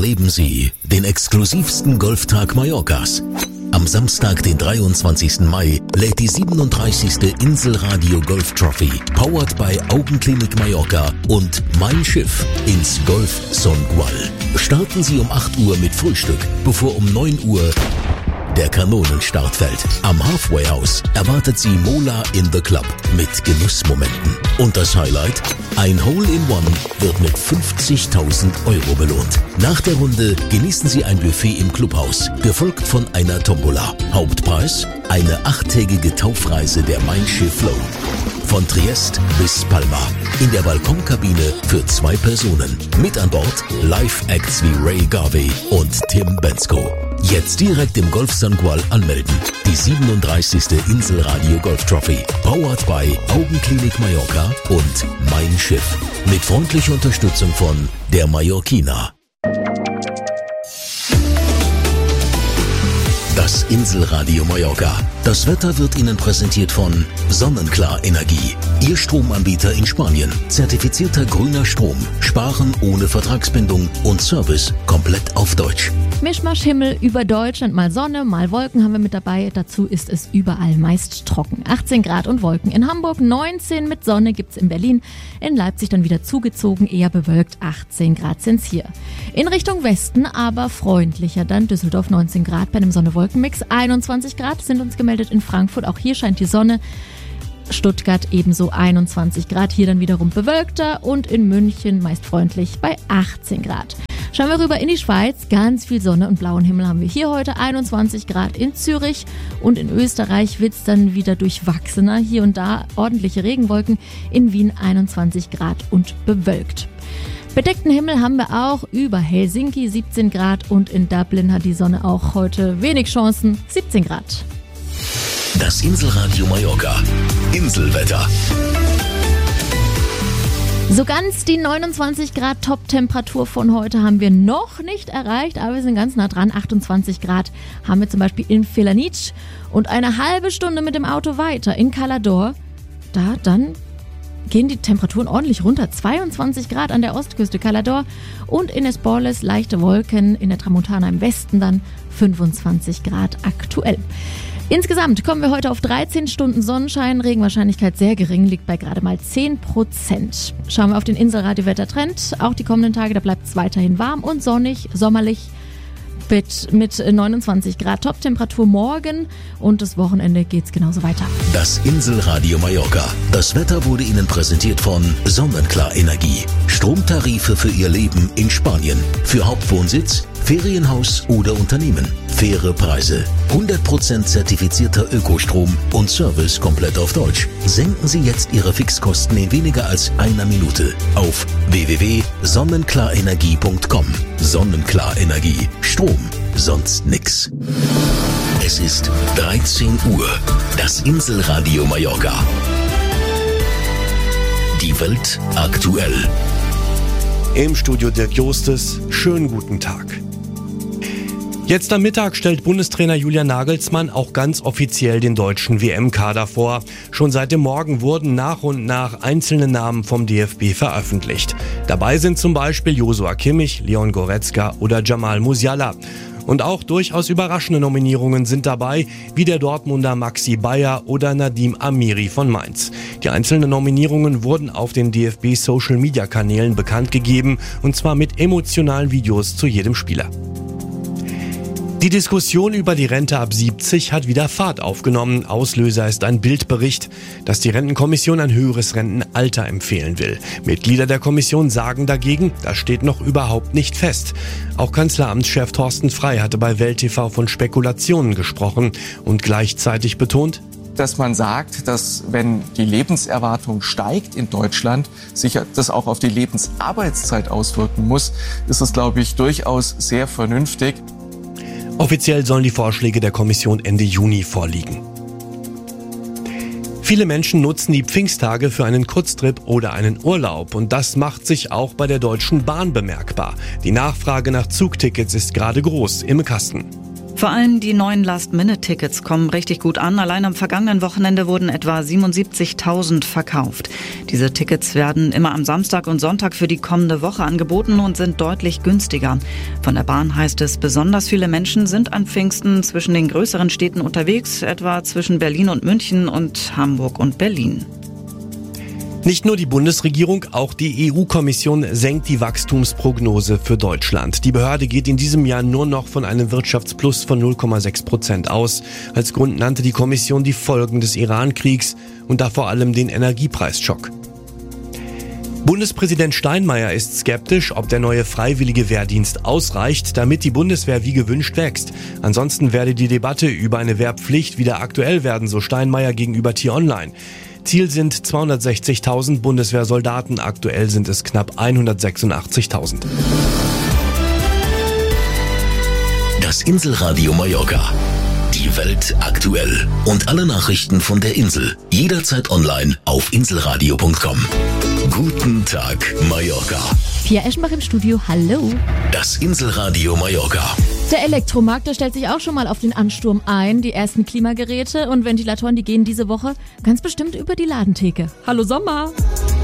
Erleben Sie den exklusivsten Golftag Mallorcas. Am Samstag, den 23. Mai, lädt die 37. Inselradio Golf Trophy, powered by Augenklinik Mallorca und Mein Schiff ins Golf Songual. Starten Sie um 8 Uhr mit Frühstück, bevor um 9 Uhr der Kanonenstart fällt. Am Halfway House erwartet Sie Mola in the Club mit Genussmomenten. Und das Highlight? Ein Hole-in-One wird mit 50.000 Euro belohnt. Nach der Runde genießen Sie ein Buffet im Clubhaus, gefolgt von einer Tombola. Hauptpreis? Eine 8-tägige Taufreise der Mein Schiff Flow. Von Triest bis Palma. In der Balkonkabine für 2 Personen. Mit an Bord Live-Acts wie Ray Garvey und Tim Bensko. Jetzt direkt im Golf Songual anmelden. Die 37. Inselradio Golf Trophy. Powered by Augenklinik Mallorca und Mein Schiff. Mit freundlicher Unterstützung von der Mallorquina. Das Inselradio Mallorca. Das Wetter wird Ihnen präsentiert von Sonnenklar Energie. Ihr Stromanbieter in Spanien. Zertifizierter grüner Strom. Sparen ohne Vertragsbindung und Service komplett auf Deutsch. Mischmasch-Himmel über Deutschland. Mal Sonne, mal Wolken haben wir mit dabei. Dazu ist es überall meist trocken. 18 Grad und Wolken in Hamburg, 19 mit Sonne gibt's in Berlin. In Leipzig dann wieder zugezogen, eher bewölkt, 18 Grad sind's hier. In Richtung Westen aber freundlicher dann Düsseldorf, 19 Grad bei einem Sonne-Wolken-Mix. 21 Grad sind uns gemeldet in Frankfurt, auch hier scheint die Sonne. Stuttgart ebenso 21 Grad, hier dann wiederum bewölkter und in München meist freundlich bei 18 Grad. Schauen wir rüber in die Schweiz, ganz viel Sonne und blauen Himmel haben wir hier heute, 21 Grad in Zürich und in Österreich wird's dann wieder durchwachsener, hier und da ordentliche Regenwolken, in Wien 21 Grad und bewölkt. Bedeckten Himmel haben wir auch über Helsinki 17 Grad und in Dublin hat die Sonne auch heute wenig Chancen, 17 Grad. Das Inselradio Mallorca. Inselwetter. So ganz die 29 Grad Top-Temperatur von heute haben wir noch nicht erreicht, aber wir sind ganz nah dran. 28 Grad haben wir zum Beispiel in Felanitsch und eine halbe Stunde mit dem Auto weiter in Calador. Da dann gehen die Temperaturen ordentlich runter. 22 Grad an der Ostküste Calador und in Esporles leichte Wolken, in der Tramontana im Westen dann 25 Grad aktuell. Insgesamt kommen wir heute auf 13 Stunden Sonnenschein, Regenwahrscheinlichkeit sehr gering, liegt bei gerade mal 10%. Schauen wir auf den Inselradio-Wettertrend. Auch die kommenden Tage, da bleibt es weiterhin warm und sonnig, sommerlich mit 29 Grad Top-Temperatur morgen und das Wochenende geht's genauso weiter. Das Inselradio Mallorca. Das Wetter wurde Ihnen präsentiert von Sonnenklar Energie. Stromtarife für Ihr Leben in Spanien. Für Hauptwohnsitz, Ferienhaus oder Unternehmen. Faire Preise. 100% zertifizierter Ökostrom und Service komplett auf Deutsch. Senken Sie jetzt Ihre Fixkosten in weniger als einer Minute auf www.sonnenklarenergie.com. Sonnenklar Energie. Strom, sonst nix. Es ist 13 Uhr. Das Inselradio Mallorca. Die Welt aktuell. Im Studio Dirk Jostes. Schönen guten Tag. Jetzt am Mittag stellt Bundestrainer Julian Nagelsmann auch ganz offiziell den deutschen WM-Kader vor. Schon seit dem Morgen wurden nach und nach einzelne Namen vom DFB veröffentlicht. Dabei sind zum Beispiel Joshua Kimmich, Leon Goretzka oder Jamal Musiala. Und auch durchaus überraschende Nominierungen sind dabei, wie der Dortmunder Maxi Bayer oder Nadim Amiri von Mainz. Die einzelnen Nominierungen wurden auf den DFB-Social-Media-Kanälen bekannt gegeben, und zwar mit emotionalen Videos zu jedem Spieler. Die Diskussion über die Rente ab 70 hat wieder Fahrt aufgenommen. Auslöser ist ein Bildbericht, dass die Rentenkommission ein höheres Rentenalter empfehlen will. Mitglieder der Kommission sagen dagegen, das steht noch überhaupt nicht fest. Auch Kanzleramtschef Thorsten Frey hatte bei Welt TV von Spekulationen gesprochen und gleichzeitig betont, dass man sagt, dass wenn die Lebenserwartung steigt in Deutschland, sich das auch auf die Lebensarbeitszeit auswirken muss, ist es, glaube ich, durchaus sehr vernünftig. Offiziell sollen die Vorschläge der Kommission Ende Juni vorliegen. Viele Menschen nutzen die Pfingsttage für einen Kurztrip oder einen Urlaub, und das macht sich auch bei der Deutschen Bahn bemerkbar. Die Nachfrage nach Zugtickets ist gerade groß im Kasten. Vor allem die neuen Last-Minute-Tickets kommen richtig gut an. Allein am vergangenen Wochenende wurden etwa 77.000 verkauft. Diese Tickets werden immer am Samstag und Sonntag für die kommende Woche angeboten und sind deutlich günstiger. Von der Bahn heißt es, besonders viele Menschen sind an Pfingsten zwischen den größeren Städten unterwegs, etwa zwischen Berlin und München und Hamburg und Berlin. Nicht nur die Bundesregierung, auch die EU-Kommission senkt die Wachstumsprognose für Deutschland. Die Behörde geht in diesem Jahr nur noch von einem Wirtschaftsplus von 0,6% aus. Als Grund nannte die Kommission die Folgen des Iran-Kriegs und da vor allem den Energiepreisschock. Bundespräsident Steinmeier ist skeptisch, ob der neue freiwillige Wehrdienst ausreicht, damit die Bundeswehr wie gewünscht wächst. Ansonsten werde die Debatte über eine Wehrpflicht wieder aktuell werden, so Steinmeier gegenüber T-Online. Ziel sind 260.000 Bundeswehrsoldaten, aktuell sind es knapp 186.000. Das Inselradio Mallorca. Die Welt aktuell. Und alle Nachrichten von der Insel. Jederzeit online auf inselradio.com. Guten Tag, Mallorca. Pia Eschenbach im Studio, hallo. Das Inselradio Mallorca. Der Elektromarkt, der stellt sich auch schon mal auf den Ansturm ein. Die ersten Klimageräte und Ventilatoren, die gehen diese Woche ganz bestimmt über die Ladentheke. Hallo Sommer!